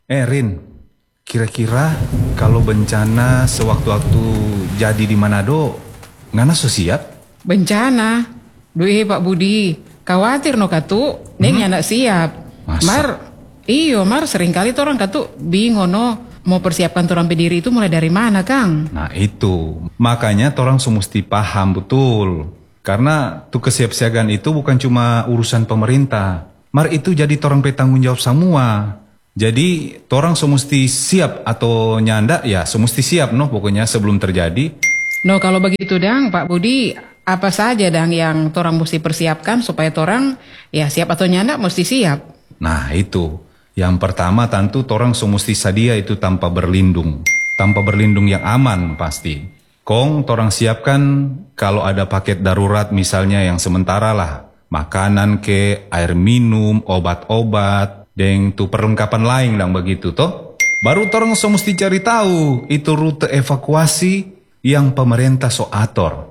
Rin, kira-kira kalau bencana sewaktu-waktu jadi di Manado, ngana so siap? Bencana? Duh Pak Budi, khawatir no katu, neng nak siap. Masa? Mar seringkali orang katu bingung no, mau persiapkan torang berdiri itu mulai dari mana Kang? Nah itu, makanya torang semesti paham betul. Karena tuh kesiapsiagaan itu bukan cuma urusan pemerintah. Mar itu jadi torang petanggung jawab semua. Jadi torang semesti siap atau nyanda ya semesti siap no pokoknya sebelum terjadi. No kalau begitu dang Pak Budi, apa saja dang yang torang mesti persiapkan supaya torang ya siap atau nyanda mesti siap? Nah itu, yang pertama tentu torang semesti sadia itu tanpa berlindung. Tanpa berlindung yang aman pasti. Kong torang siapkan kalau ada paket darurat misalnya yang sementara lah. Makanan ke, air minum, obat-obat, dan tuh perlengkapan lain dang begitu toh. Baru torang semesti cari tahu itu rute evakuasi yang pemerintah so atur.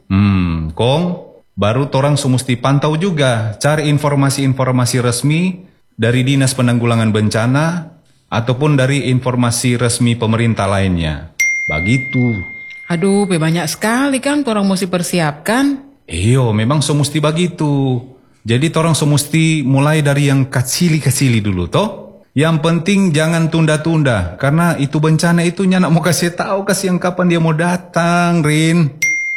Kong, baru torang semesti pantau juga cari informasi-informasi resmi dari Dinas Penanggulangan Bencana ataupun dari informasi resmi pemerintah lainnya. Begitu. Aduh, banyak sekali kan torang mesti persiapkan. Iyo, memang semesti begitu. Jadi torang semesti mulai dari yang kecili-kecili dulu toh. Yang penting jangan tunda-tunda karena itu bencana itu nyanak mau kasih tahu kasih yang kapan dia mau datang, Rin.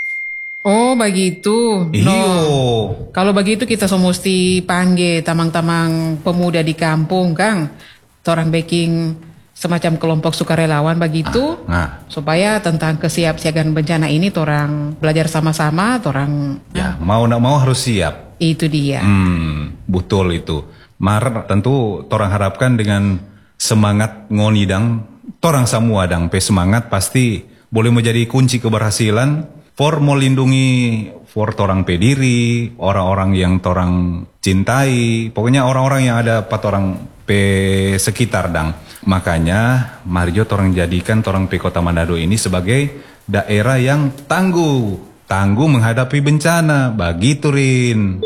Oh begitu. Iyo. Kalau begitu kita mesti panggil tamang-tamang pemuda di kampung, Kang. Torang baking semacam kelompok sukarelawan begitu. Supaya tentang kesiapsiagaan bencana ini torang belajar sama-sama, torang ya mau nak mau harus siap. Itu dia. Betul itu. Mar tentu torang harapkan dengan semangat ngonidang torang semua dang pe semangat pasti boleh menjadi kunci keberhasilan for melindungi for torang pe diri, orang-orang yang torang cintai, pokoknya orang-orang yang ada pada orang pe sekitar dang. Makanya Mario torang jadikan torang pe Kota Manado ini sebagai daerah yang tangguh menghadapi bencana. Begitu Rin.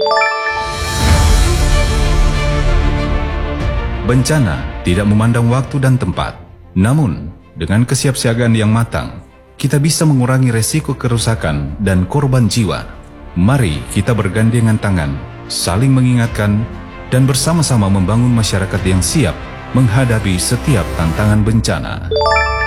Bencana tidak memandang waktu dan tempat. Namun, dengan kesiapsiagaan yang matang, kita bisa mengurangi resiko kerusakan dan korban jiwa. Mari kita bergandengan tangan, saling mengingatkan, dan bersama-sama membangun masyarakat yang siap menghadapi setiap tantangan bencana.